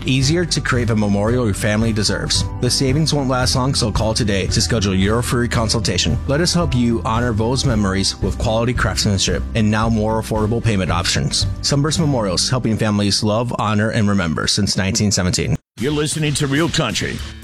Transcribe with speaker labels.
Speaker 1: easier to create a memorial your family deserves. The savings won't last long, so call today to schedule your free consultation. Let us help you honor those memories with quality craftsmanship and now more affordable payment options. Sunburst Memorials, helping families love, honor, and remember since 1917.
Speaker 2: You're listening to Real Country